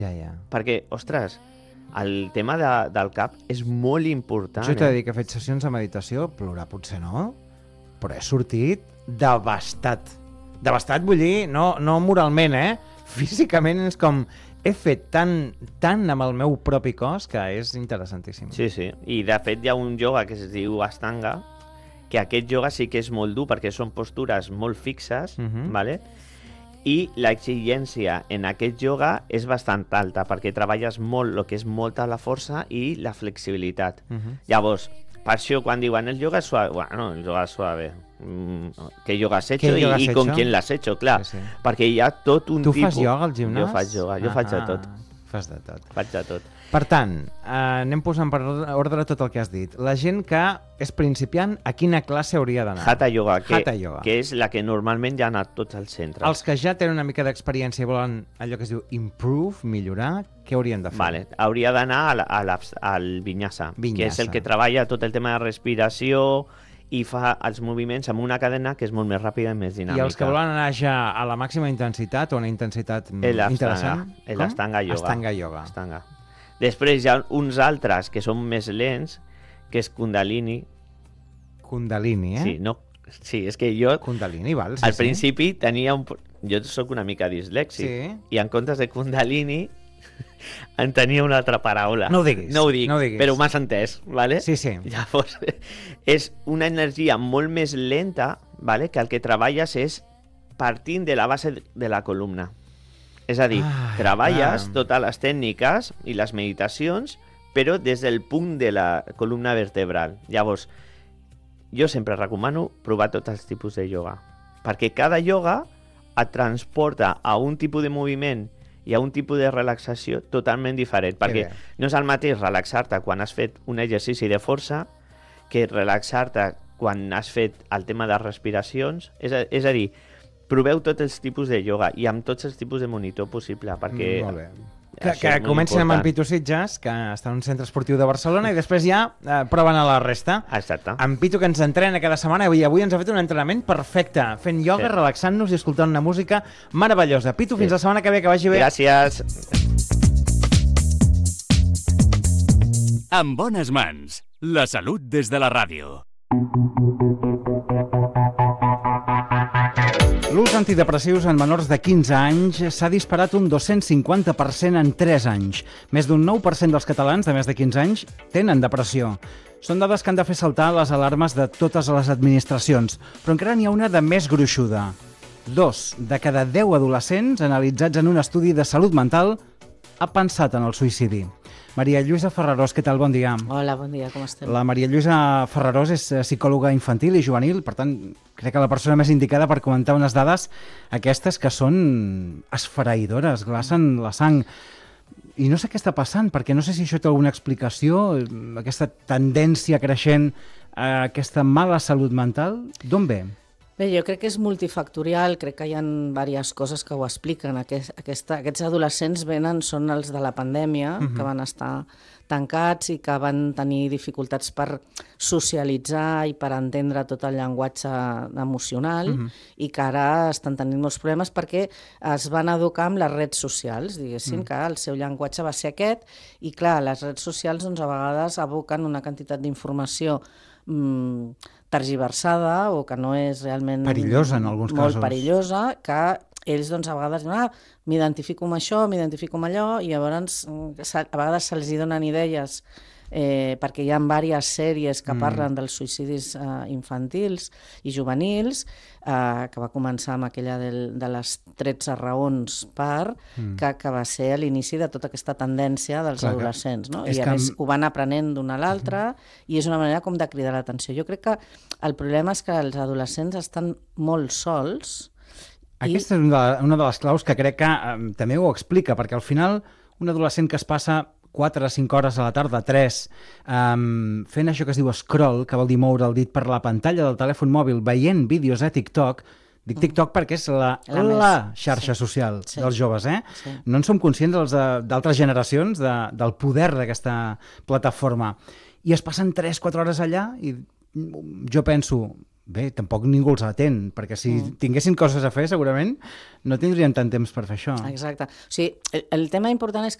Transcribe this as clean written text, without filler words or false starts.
Ja. Perquè, ostres, el tema del cap és molt important. Jo t'he de dir que he fet sessions de meditació, plorar potser no, però he sortit devastat. Devastat vull dir, no moralment, físicament és com... He fet tant amb el meu propi cos que és interessantíssim. Sí. I de fet hi ha un ioga que es diu Astanga, que aquest ioga sí que és molt dur perquè són postures molt fixes, ¿vale? I l'exigència en aquest ioga és bastant alta perquè treballes molt el que és molta la força i la flexibilitat. Llavors, per això quan diuen el yoga suave, bueno, el yoga suave, ¿qué yoga has hecho y con quién l'has hecho? Clar, sí. Perquè hi ha tot un tipus... Tu fas ioga al gimnàs? Jo faig ioga, jo faig de tot. Fas de tot. Faig de tot. Per tant, anem posant per ordre tot el que has dit. La gent que és principiant, a quina classe hauria d'anar? Hatha yoga, yoga, que és la que normalment ja ha anat tots als centres. Els que ja tenen una mica d'experiència i volen allò que es diu improve, millorar, què haurien de fer? Vale, hauria d'anar al vinyasa, que és el que treballa tot el tema de respiració i fa els moviments amb una cadena que és molt més ràpida i més dinàmica. I els que volen anar ja a la màxima intensitat o a una intensitat interessant? L'Astanga yoga. Astanga yoga. Astanga. Després hi ha uns altres que són més lents, que és Kundalini. Kundalini, Sí, no, sí, és que jo... Kundalini, val, sí, al principi tenia un... Jo sóc una mica dislèxic, i en comptes de Kundalini en tenia una altra paraula. No ho diguis. No ho dic, però m'has entès, ¿vale? Sí. Llavors, és una energia molt més lenta, ¿vale? Que el que treballes és partint de la base de la columna. És a dir, treballes totes les tècniques i les meditacions, però des del punt de la columna vertebral. Llavors, jo sempre recomano provar tots els tipus de ioga, perquè cada ioga et transporta a un tipus de moviment i a un tipus de relaxació totalment diferent, perquè no és el mateix relaxar-te quan has fet un exercici de força que relaxar-te quan has fet el tema de respiracions. És a dir, proveu tots els tipus de ioga i amb tots els tipus de monitor possible, perquè... Molt bé. Que comencen amb en Pitu Sitges, que està en un centre esportiu de Barcelona, i després ja proven a la resta. Exacte. En Pitu, que ens entrena cada setmana, i avui ens ha fet un entrenament perfecte, fent ioga, relaxant-nos i escoltant una música meravellosa. Pitu, fins la setmana que ve, que vagi bé. Gràcies. En bones mans, la salut des de la ràdio. L'ús d'antidepressius en menors de 15 anys s'ha disparat un 250% en 3 anys. Més d'un 9% dels catalans de més de 15 anys tenen depressió. Són dades que han de fer saltar les alarmes de totes les administracions, però encara n'hi ha una de més gruixuda. 2 de cada 10 adolescents analitzats en un estudi de salut mental ha pensat en el suïcidi. Maria Lluïsa Ferrarós, què tal? Bon dia. Hola, bon dia, com estem? La Maria Lluïsa Ferrarós és psicòloga infantil i juvenil, per tant, crec que la persona més indicada per comentar unes dades aquestes que són esfereïdores, glacen la sang. I no sé què està passant, perquè no sé si això té alguna explicació, aquesta tendència creixent a aquesta mala salut mental, d'on ve? Bé, jo crec que és multifactorial, crec que hi ha diverses coses que ho expliquen. Aquests adolescents són els de la pandèmia, que van estar tancats i que van tenir dificultats per socialitzar i per entendre tot el llenguatge emocional i que ara estan tenint molts problemes perquè es van educar amb les redes socials, diguéssim, que el seu llenguatge va ser aquest i clar, les redes socials doncs, a vegades aboquen una quantitat d'informació tergiversada o que no és realment... Perillosa, en alguns casos. Molt perillosa, que ells doncs, a vegades diuen m'identifico amb això, m'identifico amb allò, i llavors a vegades se'ls donen idees perquè hi ha diverses sèries que parlen dels suïcidis infantils i juvenils, que va començar amb aquella de les 13 raons que va ser l'inici de tota aquesta tendència dels adolescents, no? I a més ho van aprenent d'una a l'altra i és una manera com de cridar l'atenció. Jo crec que el problema és que els adolescents estan molt sols. Aquesta és una de les claus que crec que també ho explica, perquè al final un adolescent que es passa 4 o 5 hores a la tarda, 3, fent això que es diu scroll, que vol dir moure el dit per la pantalla del telèfon mòbil, veient vídeos a TikTok. Dic TikTok perquè és la xarxa social dels joves, No en som conscients d'altres generacions del poder d'aquesta plataforma. I es passen 3-4 hores allà i jo penso, bé, tampoc ningú els atén, perquè si tinguessin coses a fer, segurament no tindrien tant temps per fer això. Exacte. O sigui, el tema important és